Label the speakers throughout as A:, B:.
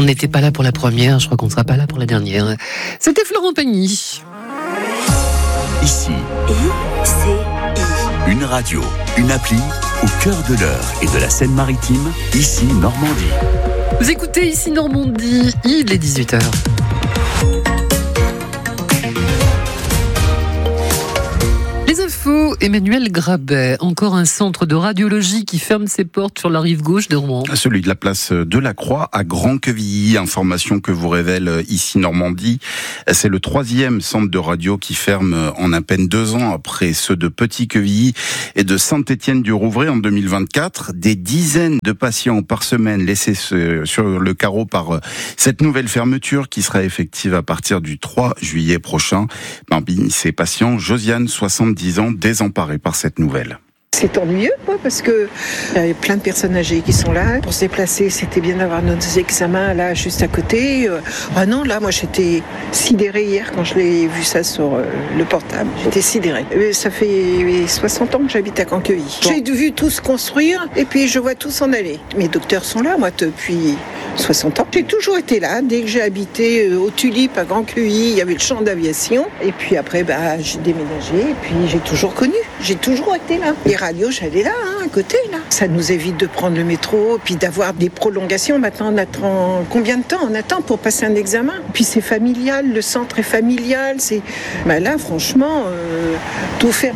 A: On n'était pas là pour la première, je crois qu'on ne sera pas là pour la dernière. C'était Florent Pagny.
B: Ici, une radio, une appli au cœur de l'Eure et de la Seine-Maritime, ici Normandie.
A: Vous écoutez ici Normandie, il est 18h. Les infos, Emmanuel Grabet, encore un centre de radiologie qui ferme ses portes sur la rive gauche de Rouen.
C: Celui de la place de la Croix à Grand-Quevilly, information que vous révèle ici Normandie. C'est le 3e centre de radio qui ferme en à peine 2 ans après ceux de Petit-Quevilly et de Saint-Étienne-du-Rouvray en 2024. Des dizaines de patients par semaine laissés sur le carreau par cette nouvelle fermeture qui sera effective à partir du 3 juillet prochain. Parmi ces patients, Josiane, 70 ans, désemparée par cette nouvelle.
D: C'est ennuyeux, quoi, parce que il y a plein de personnes âgées qui sont là. Pour se déplacer, c'était bien d'avoir nos examens là, juste à côté. Ah non, là, moi, j'étais sidérée hier quand je l'ai vu ça sur le portable. J'étais sidérée. Ça fait 60 ans que j'habite à Grand-Quevilly. J'ai vu tout se construire et puis je vois tout s'en aller. Mes docteurs sont là, moi, depuis 60 ans. J'ai toujours été là. Dès que j'ai habité au Tulipe à Grand-Quevilly, il y avait le champ d'aviation. Et puis après, j'ai déménagé et puis j'ai toujours connu. J'ai toujours été là. Les radios, j'allais là, à côté, là. Ça nous évite de prendre le métro, puis d'avoir des prolongations. Maintenant, on attend combien de temps on attend pour passer un examen? Puis c'est familial, le centre est familial. Là, franchement, tout ferme.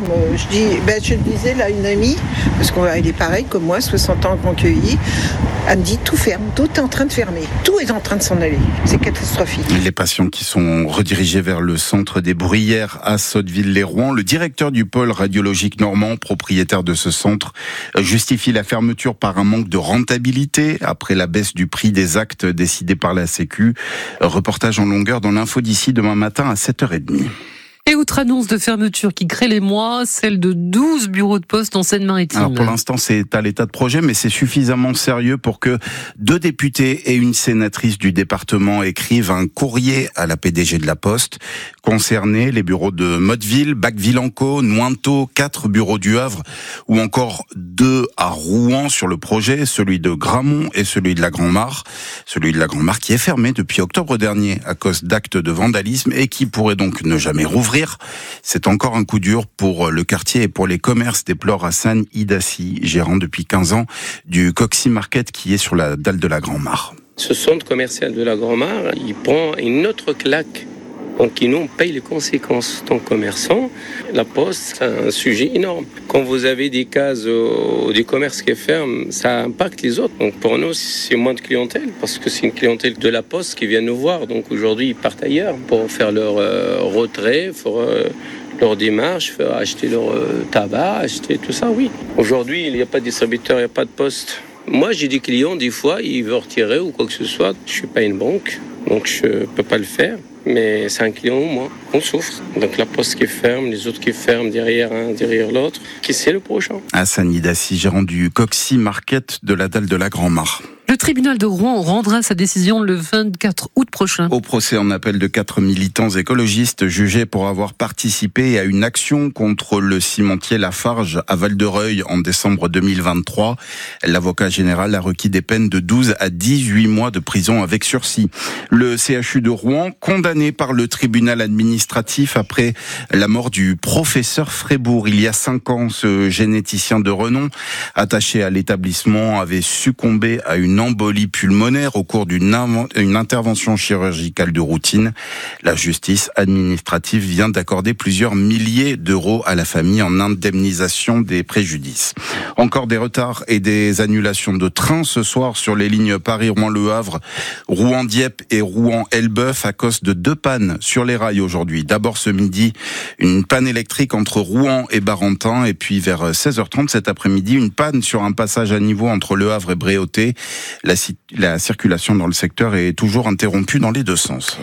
D: Je le disais là, une amie, parce qu'elle est pareille comme moi, 60 ans à Grand-Quevilly. Elle me dit tout ferme, tout est en train de fermer, tout est en train de s'en aller. C'est catastrophique.
C: Les patients qui sont redirigés vers le centre des Bruyères à Sotteville-lès-Rouen, le directeur du pôle radiologique normand, propriétaire de ce centre, justifie la fermeture par un manque de rentabilité après la baisse du prix des actes décidés par la Sécu. Reportage en longueur dans l'info d'ici demain matin à 7h30.
A: Et outre annonce de fermeture qui crée les mois, celle de 12 bureaux de poste en Seine-Maritime.
C: Alors pour l'instant, c'est à l'état de projet, mais c'est suffisamment sérieux pour que 2 députés et une sénatrice du département écrivent un courrier à la PDG de la Poste. Concernés, les bureaux de Motteville, Bacqueville-en-Caux, Nointot, 4 bureaux du Havre, ou encore 2 à Rouen sur le projet, celui de Gramont et celui de la Grand-Mare. Celui de la Grand-Mare qui est fermé depuis octobre dernier à cause d'actes de vandalisme et qui pourrait donc ne jamais rouvrir. C'est encore un coup dur pour le quartier et pour les commerces, déplore Hassan Idassi, gérant depuis 15 ans du Coxy Market qui est sur la dalle de la Grand-Mare.
E: Ce centre commercial de la Grand-Mare, il prend une autre claque. Donc, nous, on paye les conséquences. En tant que commerçant, la Poste, c'est un sujet énorme. Quand vous avez des cases ou des commerces qui ferment, ça impacte les autres. Donc, pour nous, c'est moins de clientèle, parce que c'est une clientèle de la Poste qui vient nous voir. Donc, aujourd'hui, ils partent ailleurs pour faire leur retrait, pour leur démarche, acheter leur tabac, acheter tout ça, oui. Aujourd'hui, il n'y a pas de distributeur, il n'y a pas de poste. Moi, j'ai des clients, des fois, ils veulent retirer ou quoi que ce soit. Je ne suis pas une banque, donc je ne peux pas le faire. Mais c'est un client au moins, on souffre. Donc la Poste qui ferme, les autres qui ferment derrière un, derrière l'autre. Qui c'est le prochain? Hassan
C: Idassi, gérant du Coxy Market de la dalle de la Grand-Mare.
A: Le tribunal de Rouen rendra sa décision le 24 août prochain.
C: Au procès en appel de 4 militants écologistes jugés pour avoir participé à une action contre le cimentier Lafarge à Val-de-Reuil en décembre 2023. L'avocat général a requis des peines de 12 à 18 mois de prison avec sursis. Le CHU de Rouen, condamné par le tribunal administratif après la mort du professeur Frébourg. Il y a 5 ans, ce généticien de renom, attaché à l'établissement, avait succombé à une embolie pulmonaire au cours d'une intervention chirurgicale de routine. La justice administrative vient d'accorder plusieurs milliers d'euros à la famille en indemnisation des préjudices. Encore des retards et des annulations de trains ce soir sur les lignes Paris-Rouen-Le Havre, Rouen-Dieppe et Rouen-Elbeuf à cause de 2 pannes sur les rails aujourd'hui. D'abord ce midi, une panne électrique entre Rouen et Barentin, et puis vers 16h30 cet après-midi, une panne sur un passage à niveau entre Le Havre et Bréauté. La circulation dans le secteur est toujours interrompue dans les 2 sens.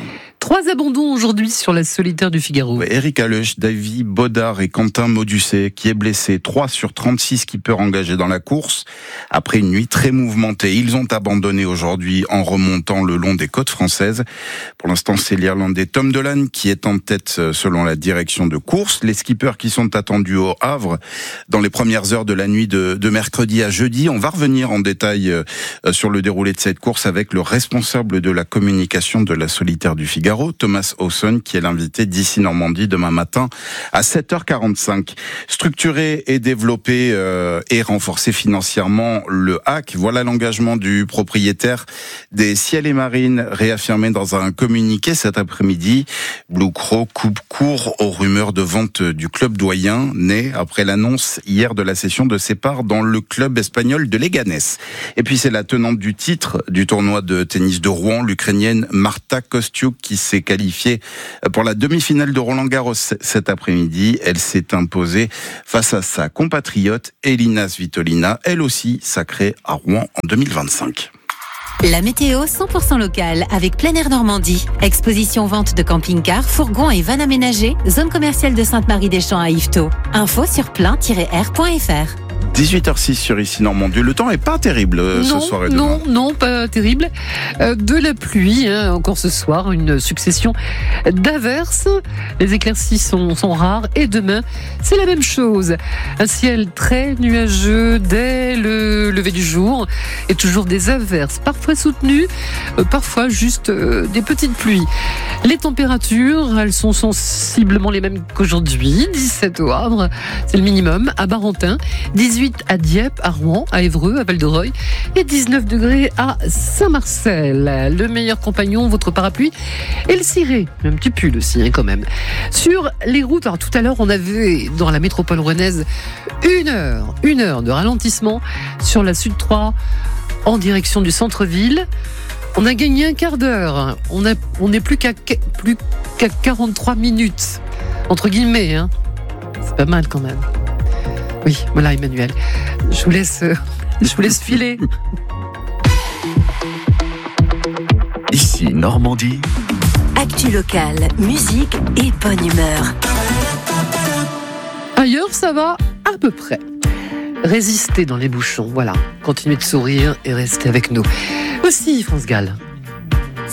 A: 3 abandons aujourd'hui sur la solitaire du Figaro.
C: Eric Aleuch, David Baudard et Quentin Maudusset, qui est blessé. 3 sur 36 skippers engagés dans la course. Après une nuit très mouvementée, ils ont abandonné aujourd'hui en remontant le long des côtes françaises. Pour l'instant, c'est l'Irlandais Tom Dolan qui est en tête selon la direction de course. Les skippers qui sont attendus au Havre dans les premières heures de la nuit de mercredi à jeudi. On va revenir en détail sur le déroulé de cette course avec le responsable de la communication de la solitaire du Figaro, Thomas Howson, qui est l'invité d'ici Normandie demain matin à 7h45. Structuré et développé et renforcé financièrement le HAC, voilà l'engagement du propriétaire des Ciels et Marines, réaffirmé dans un communiqué cet après-midi. Blue Crow coupe court aux rumeurs de vente du club doyen, né après l'annonce hier de la cession de ses parts dans le club espagnol de Leganés. Et puis c'est la tenante du titre du tournoi de tennis de Rouen, l'Ukrainienne Marta Kostyuk, qui s'est qualifiée pour la demi-finale de Roland-Garros cet après-midi. Elle s'est imposée face à sa compatriote Elina Svitolina, elle aussi sacrée à Rouen en 2025.
F: La météo 100% locale avec Plein Air Normandie. Exposition vente de camping-cars, fourgons et vannes aménagées. Zone commerciale de Sainte-Marie-des-Champs à Yvetot. Info sur plein-air.fr.
C: 18h06 sur Ici Normandie. Le temps est pas terrible ce soir et demain.
A: Non, pas terrible. De la pluie, encore ce soir, une succession d'averses. Les éclaircies sont rares et demain, c'est la même chose. Un ciel très nuageux dès le lever du jour et toujours des averses, parfois soutenues, parfois juste des petites pluies. Les températures, elles sont sensiblement les mêmes qu'aujourd'hui. 17 au Havre, c'est le minimum, à Barentin, 18 à Dieppe, à Rouen, à Évreux, à Val-de-Reuil et 19 degrés à Saint-Marcel. Le meilleur compagnon, votre parapluie et le ciré. Un petit pull aussi quand même. Sur les routes, alors tout à l'heure on avait dans la métropole rouennaise une heure de ralentissement sur la Sud 3 en direction du centre-ville. On a gagné un quart d'heure. On n'est plus qu'à 43 minutes entre guillemets. C'est pas mal quand même. Oui, voilà Emmanuel. Je vous laisse filer.
B: Ici Normandie.
F: Actu locale, musique et bonne humeur.
A: Ailleurs, ça va à peu près. Résistez dans les bouchons, voilà. Continuez de sourire et restez avec nous. Aussi, France Gall.